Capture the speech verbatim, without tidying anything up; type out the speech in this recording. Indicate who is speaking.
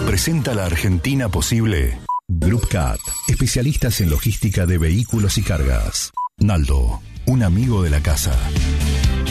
Speaker 1: presenta la Argentina posible. Group Cat, especialistas en logística de vehículos y cargas. Naldo, un amigo de la casa.